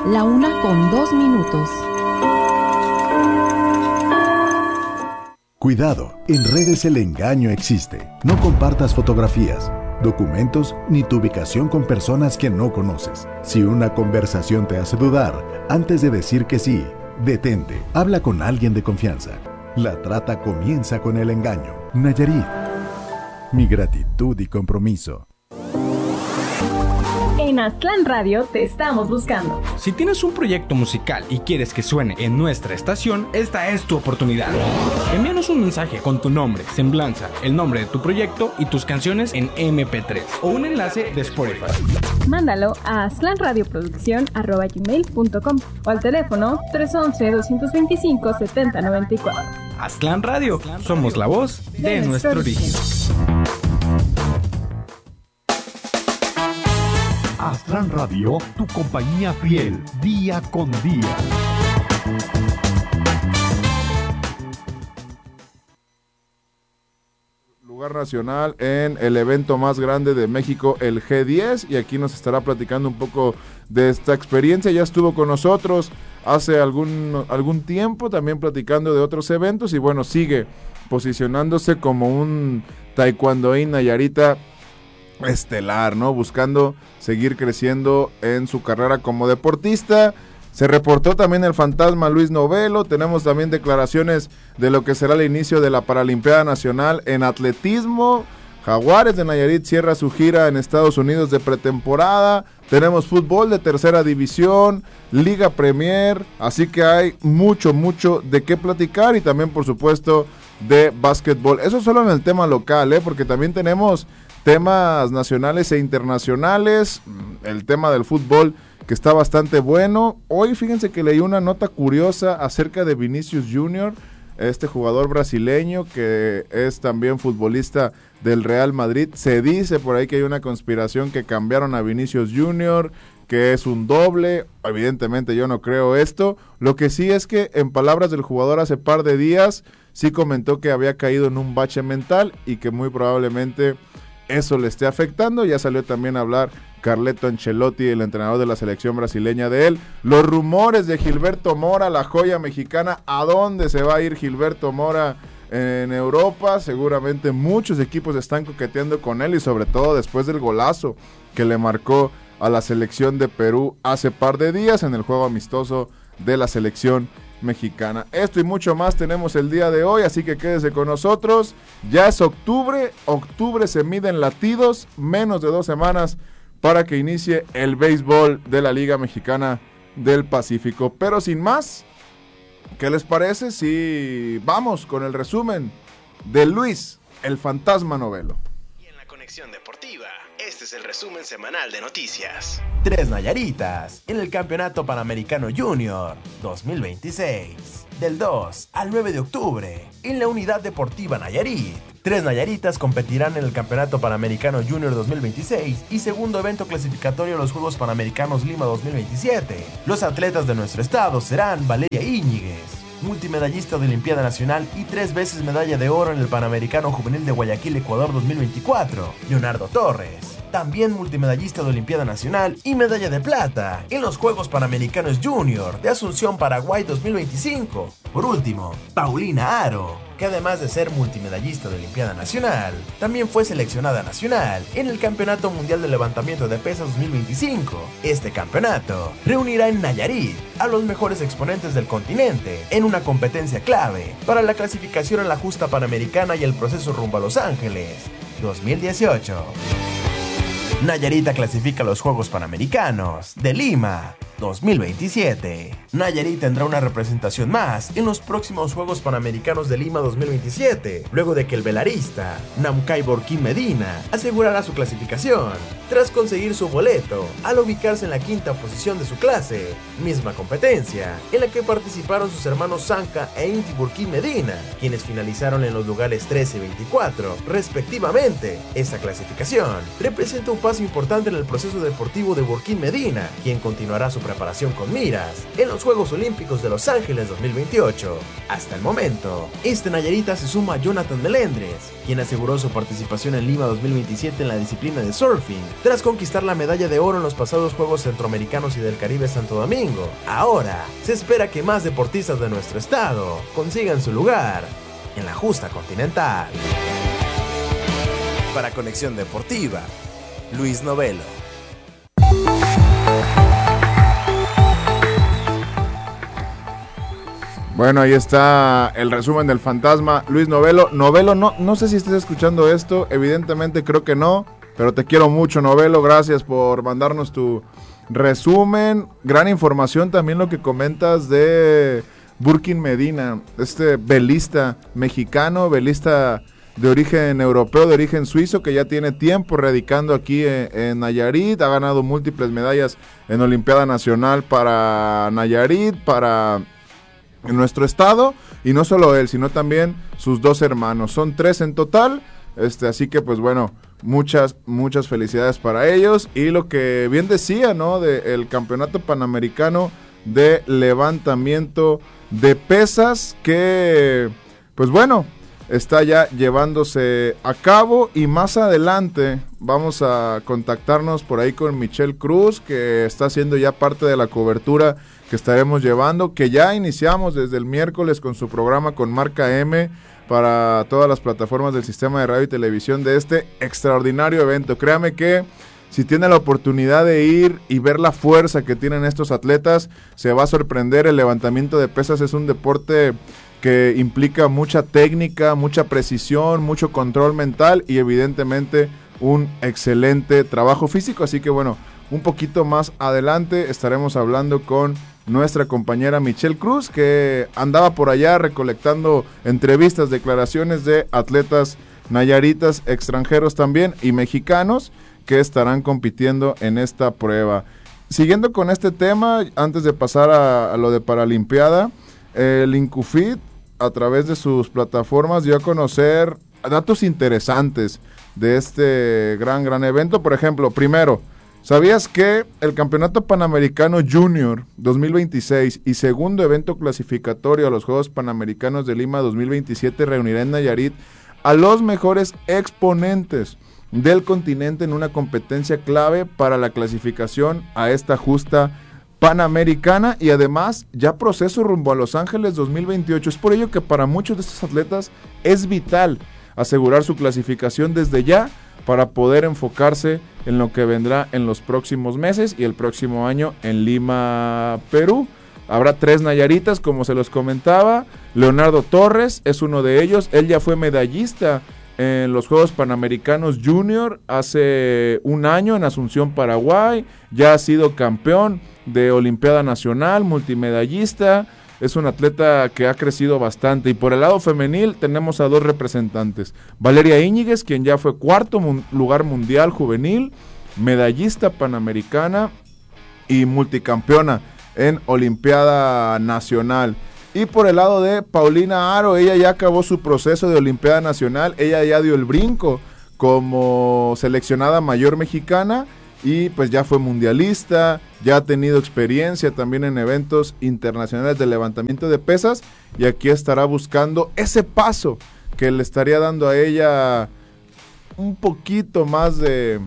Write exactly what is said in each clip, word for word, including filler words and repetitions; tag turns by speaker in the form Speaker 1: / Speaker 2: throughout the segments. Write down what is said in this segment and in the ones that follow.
Speaker 1: La una con dos minutos.
Speaker 2: Cuidado, en redes el engaño existe. No compartas fotografías, documentos ni tu ubicación con personas que no conoces. Si una conversación te hace dudar, antes de decir que sí, detente, habla con alguien de confianza. La trata comienza con el engaño. Nayarit. Mi gratitud y compromiso.
Speaker 3: En Aztlán Radio te estamos buscando.
Speaker 4: Si tienes un proyecto musical y quieres que suene en nuestra estación, esta es tu oportunidad. Envíanos un mensaje con tu nombre, semblanza, el nombre de tu proyecto y tus canciones en eme pe tres o un enlace de Spotify.
Speaker 3: Mándalo a aztlanradioproducción arroba gmail punto com o al teléfono tres once, doscientos veinticinco, setenta noventa y cuatro.
Speaker 4: Aztlán Radio, somos la voz de, de nuestro origen.
Speaker 5: Aztlán Radio, tu compañía fiel, día con día.
Speaker 6: Lugar nacional en el evento más grande de México, el G diez, y aquí nos estará platicando un poco de esta experiencia. Ya estuvo con nosotros hace algún, algún tiempo, también platicando de otros eventos, y bueno, sigue posicionándose como un taekwondoín nayarita estelar, ¿no? Buscando seguir creciendo en su carrera como deportista. Se reportó también el fantasma Luis Novelo. Tenemos también declaraciones de lo que será el inicio de la Paralimpiada Nacional en atletismo. Jaguares de Nayarit cierra su gira en Estados Unidos de pretemporada. Tenemos fútbol de tercera división, Liga Premier, así que hay mucho, mucho de qué platicar, y también, por supuesto, de básquetbol. Eso solo en el tema local, ¿eh? Porque también tenemos temas nacionales e internacionales, el tema del fútbol que está bastante bueno. Hoy fíjense que leí una nota curiosa acerca de Vinicius Junior, este jugador brasileño que es también futbolista del Real Madrid. Se dice por ahí que hay una conspiración que cambiaron a Vinicius Junior, que es un doble. Evidentemente yo no creo esto. Lo que sí es que, en palabras del jugador hace par de días, sí comentó que había caído en un bache mental y que muy probablemente eso le esté afectando. Ya salió también a hablar Carleto Ancelotti, el entrenador de la selección brasileña, de él. Los rumores de Gilberto Mora, la joya mexicana. ¿A dónde se va a ir Gilberto Mora en Europa? Seguramente muchos equipos están coqueteando con él, y sobre todo después del golazo que le marcó a la selección de Perú hace par de días en el juego amistoso de la selección mexicana. Esto y mucho más tenemos el día de hoy, así que quédese con nosotros. Ya es octubre, octubre se mide en latidos, menos de dos semanas para que inicie el béisbol de la Liga Mexicana del Pacífico. Pero sin más, ¿qué les parece si vamos con el resumen de Luis, el fantasma Novelo?
Speaker 7: Y en la conexión deportiva, este es el resumen semanal de noticias.
Speaker 8: Tres Nayaritas en el Campeonato Panamericano Junior dos mil veintiséis. Del dos al nueve de octubre, en la Unidad Deportiva Nayarit. Tres Nayaritas competirán en el Campeonato Panamericano Junior dos mil veintiséis y segundo evento clasificatorio a los Juegos Panamericanos Lima dos mil veintisiete. Los atletas de nuestro estado serán Valeria Íñiguez, multimedallista de Olimpiada Nacional y tres veces medalla de oro en el Panamericano Juvenil de Guayaquil, Ecuador dos mil veinticuatro. Leonardo Torres, también multimedallista de Olimpiada Nacional y medalla de plata en los Juegos Panamericanos Junior de Asunción, Paraguay dos mil veinticinco. Por último, Paulina Aro, que además de ser multimedallista de Olimpiada Nacional, también fue seleccionada nacional en el Campeonato Mundial de Levantamiento de Pesas dos mil veinticinco. Este campeonato reunirá en Nayarit a los mejores exponentes del continente en una competencia clave para la clasificación a la justa panamericana y el proceso rumbo a Los Ángeles dos mil dieciocho. Nayarita clasifica a los Juegos Panamericanos de Lima dos mil veintisiete. Nayarit tendrá una representación más en los próximos Juegos Panamericanos de Lima dos mil veintisiete, luego de que el velarista Namkai Borquín Medina asegurará su clasificación, tras conseguir su boleto al ubicarse en la quinta posición de su clase, misma competencia en la que participaron sus hermanos Zanca e Inti Borquín Medina, quienes finalizaron en los lugares trece y veinticuatro, respectivamente. Esta clasificación representa un paso importante en el proceso deportivo de Burkín Medina, quien continuará su preparación con miras en los Juegos Olímpicos de Los Ángeles dos mil veintiocho. Hasta el momento, este nayarita se suma a Jonathan Melendres, quien aseguró su participación en Lima dos mil veintisiete en la disciplina de surfing, tras conquistar la medalla de oro en los pasados Juegos Centroamericanos y del Caribe Santo Domingo. Ahora, se espera que más deportistas de nuestro estado consigan su lugar en la justa continental. Para Conexión Deportiva, Luis Novelo.
Speaker 6: Bueno, ahí está el resumen del fantasma Luis Novelo. Novelo, no, no sé si estés escuchando esto, evidentemente creo que no, pero te quiero mucho, Novelo, gracias por mandarnos tu resumen. Gran información también lo que comentas de Burkín Medina, este velista mexicano, velista de origen europeo, de origen suizo, que ya tiene tiempo radicando aquí en, en Nayarit, ha ganado múltiples medallas en Olimpiada Nacional para Nayarit, para nuestro estado, y no solo él, sino también sus dos hermanos, son tres en total, este, así que pues bueno, muchas, muchas felicidades para ellos, y lo que bien decía, ¿no?, del Campeonato Panamericano de Levantamiento de Pesas, que pues bueno, está ya llevándose a cabo, y más adelante vamos a contactarnos por ahí con Michelle Cruz, que está haciendo ya parte de la cobertura que estaremos llevando, que ya iniciamos desde el miércoles con su programa con Marca M para todas las plataformas del sistema de radio y televisión de este extraordinario evento. Créame que si tiene la oportunidad de ir y ver la fuerza que tienen estos atletas, se va a sorprender. El levantamiento de pesas es un deporte que implica mucha técnica, mucha precisión, mucho control mental y evidentemente un excelente trabajo físico. Así que bueno, un poquito más adelante estaremos hablando con nuestra compañera Michelle Cruz, que andaba por allá recolectando entrevistas, declaraciones de atletas nayaritas, extranjeros también y mexicanos que estarán compitiendo en esta prueba. Siguiendo con este tema, antes de pasar a, a lo de Paralimpiada, el INCUFIT a través de sus plataformas dio a conocer datos interesantes de este gran, gran evento. Por ejemplo, primero, ¿sabías que el Campeonato Panamericano Junior dos mil veintiséis y segundo evento clasificatorio a los Juegos Panamericanos de Lima dos mil veintisiete reunirá en Nayarit a los mejores exponentes del continente en una competencia clave para la clasificación a esta justa Panamericana, y además ya proceso rumbo a Los Ángeles dos mil veintiocho? Es por ello que para muchos de estos atletas es vital asegurar su clasificación desde ya para poder enfocarse en lo que vendrá en los próximos meses y el próximo año en Lima, Perú. Habrá tres nayaritas, como se los comentaba. Leonardo Torres es uno de ellos. Él ya fue medallista en los Juegos Panamericanos Junior hace un año en Asunción, Paraguay. Ya ha sido campeón de Olimpiada Nacional, multimedallista. Es un atleta que ha crecido bastante. Y por el lado femenil tenemos a dos representantes. Valeria Íñiguez, quien ya fue cuarto mun- lugar mundial juvenil, medallista panamericana y multicampeona en Olimpiada Nacional. Y por el lado de Paulina Aro, ella ya acabó su proceso de Olimpiada Nacional, ella ya dio el brinco como seleccionada mayor mexicana y pues ya fue mundialista, ya ha tenido experiencia también en eventos internacionales de levantamiento de pesas, y aquí estará buscando ese paso que le estaría dando a ella un poquito más de,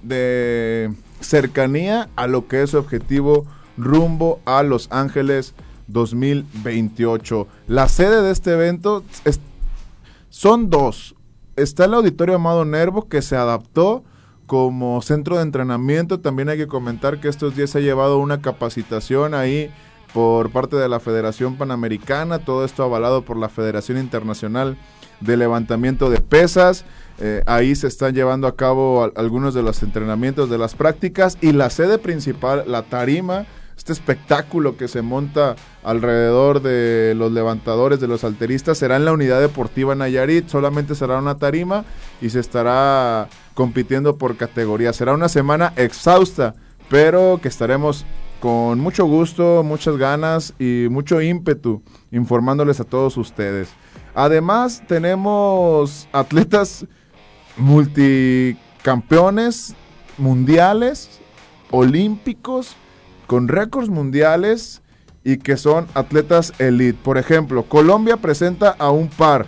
Speaker 6: de cercanía a lo que es su objetivo rumbo a Los Ángeles dos mil veintiocho. La sede de este evento es, son dos. Está el Auditorio Amado Nervo, que se adaptó como centro de entrenamiento. También hay que comentar que estos días se ha llevado una capacitación ahí por parte de la Federación Panamericana, todo esto avalado por la Federación Internacional de Levantamiento de Pesas. Eh, ahí se están llevando a cabo a, algunos de los entrenamientos, de las prácticas, y la sede principal, la tarima, este espectáculo que se monta alrededor de los levantadores, de los halteristas, será en la Unidad Deportiva Nayarit. Solamente será una tarima y se estará compitiendo por categoría. Será una semana exhausta, pero que estaremos con mucho gusto, muchas ganas y mucho ímpetu informándoles a todos ustedes. Además, tenemos atletas multicampeones mundiales, olímpicos, con récords mundiales y que son atletas elite. Por ejemplo, Colombia presenta a un par.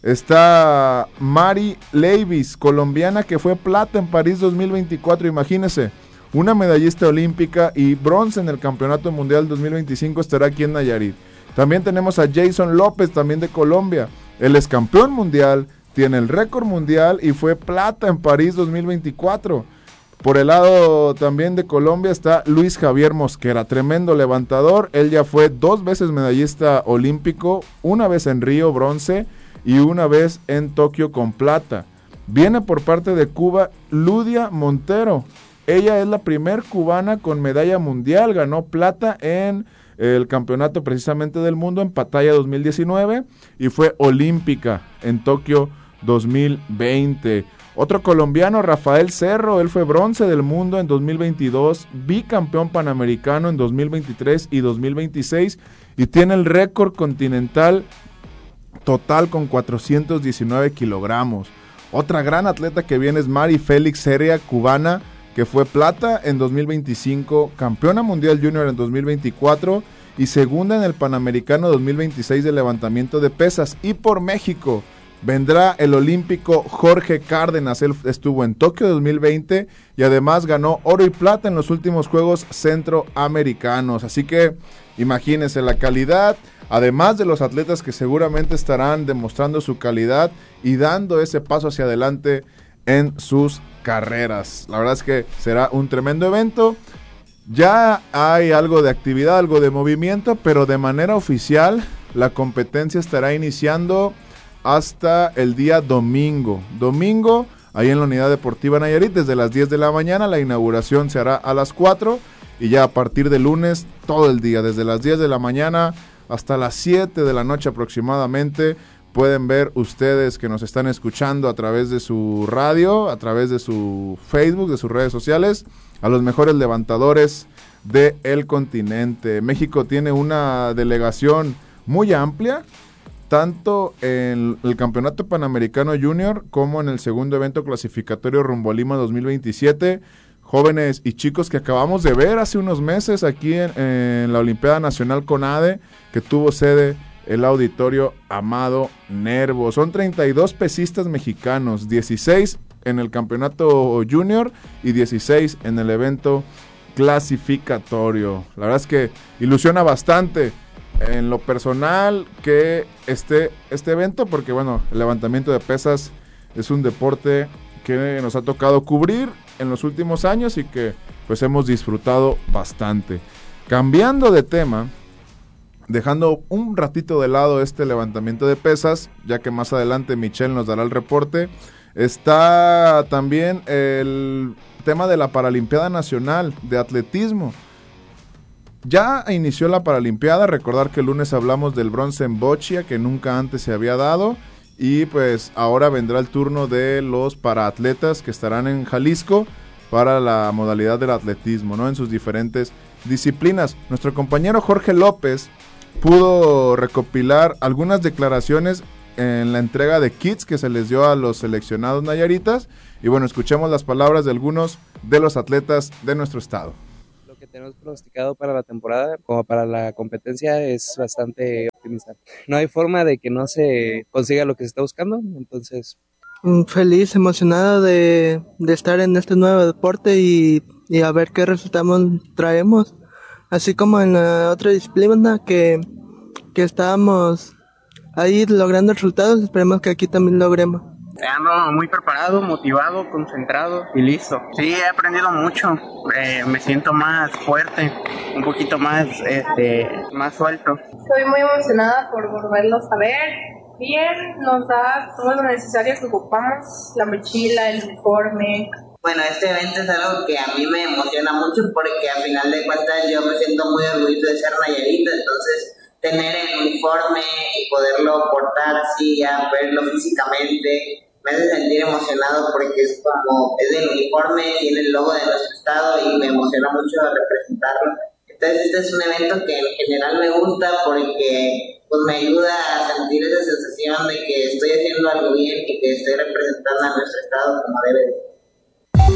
Speaker 6: Está Mari Leivis, colombiana, que fue plata en París dos mil veinticuatro, imagínense. Una medallista olímpica y bronce en el Campeonato Mundial dos mil veinticinco estará aquí en Nayarit. También tenemos a Jason López, también de Colombia. Él es campeón mundial, tiene el récord mundial y fue plata en París dos mil veinticuatro. Por el lado también de Colombia está Luis Javier Mosquera, tremendo levantador. Él ya fue dos veces medallista olímpico, una vez en Río, bronce, y una vez en Tokio con plata. Viene por parte de Cuba Ludia Montero. Ella es la primer cubana con medalla mundial, ganó plata en el campeonato precisamente del mundo en Pattaya dos mil diecinueve y fue olímpica en Tokio dos mil veinte. Otro colombiano, Rafael Cerro, él fue bronce del mundo en dos mil veintidós, bicampeón panamericano en dos mil veintitrés y dos mil veintiséis y tiene el récord continental total con cuatrocientos diecinueve kilogramos. Otra gran atleta que viene es Mari Félix Seria, cubana, que fue plata en dos mil veinticinco, campeona mundial junior en dos mil veinticuatro y segunda en el Panamericano dos mil veintiséis de levantamiento de pesas. Y por México vendrá el olímpico Jorge Cárdenas, él estuvo en Tokio dos mil veinte y además ganó oro y plata en los últimos Juegos Centroamericanos. Así que imagínense la calidad, además de los atletas que seguramente estarán demostrando su calidad y dando ese paso hacia adelante en sus carreras. La verdad es que será un tremendo evento. Ya hay algo de actividad, algo de movimiento, pero de manera oficial la competencia estará iniciando hasta el día domingo. Domingo, ahí en la Unidad Deportiva Nayarit, desde las diez de la mañana, la inauguración se hará a las cuatro y ya a partir de lunes todo el día, desde las diez de la mañana hasta las siete de la noche aproximadamente. Pueden ver ustedes que nos están escuchando a través de su radio, a través de su Facebook, de sus redes sociales, a los mejores levantadores del continente. México tiene una delegación muy amplia, tanto en el Campeonato Panamericano Junior como en el segundo evento clasificatorio rumbo a Lima dos mil veintisiete. Jóvenes y chicos que acabamos de ver hace unos meses aquí en, en la Olimpiada Nacional CONADE, que tuvo sede el Auditorio Amado Nervo. Son treinta y dos pesistas mexicanos, dieciséis en el campeonato junior y dieciséis en el evento clasificatorio. La verdad es que ilusiona bastante en lo personal que esté este evento, porque bueno, el levantamiento de pesas es un deporte que nos ha tocado cubrir en los últimos años y que pues hemos disfrutado bastante. Cambiando de tema, dejando un ratito de lado este levantamiento de pesas, ya que más adelante Michelle nos dará el reporte, está también el tema de la Paralimpiada Nacional de Atletismo. Ya inició la Paralimpiada, recordar que el lunes hablamos del bronce en bochia, que nunca antes se había dado, y pues ahora vendrá el turno de los paraatletas que estarán en Jalisco para la modalidad del atletismo, ¿no? En sus diferentes disciplinas. Nuestro compañero Jorge López pudo recopilar algunas declaraciones en la entrega de kits que se les dio a los seleccionados nayaritas y bueno, escuchemos las palabras de algunos de los atletas de nuestro estado.
Speaker 9: Lo que tenemos pronosticado para la temporada como para la competencia es bastante optimista. No hay forma de que no se consiga lo que se está buscando, entonces
Speaker 10: feliz, emocionado de, de estar en este nuevo deporte y, y a ver qué resultados traemos. Así como en la otra disciplina que, que estábamos ahí logrando resultados, esperemos que aquí también logremos.
Speaker 11: Ando muy preparado, motivado, concentrado y listo. Sí, he aprendido mucho, eh, me siento más fuerte, un poquito más, este, más suelto.
Speaker 12: Estoy muy emocionada por volverlos a ver. Bien, nos da todo lo necesario que ocupamos, la mochila, el uniforme.
Speaker 13: Bueno, este evento es algo que a mí me emociona mucho porque a final de cuentas yo me siento muy orgulloso de ser nayarita, entonces tener el uniforme y poderlo portar, sí, ya verlo físicamente, me hace sentir emocionado porque es como, es el uniforme, tiene el logo de nuestro estado y me emociona mucho representarlo. Entonces este es un evento que en general me gusta porque pues me ayuda a sentir esa sensación de que estoy haciendo algo bien y que estoy representando a nuestro estado como debe.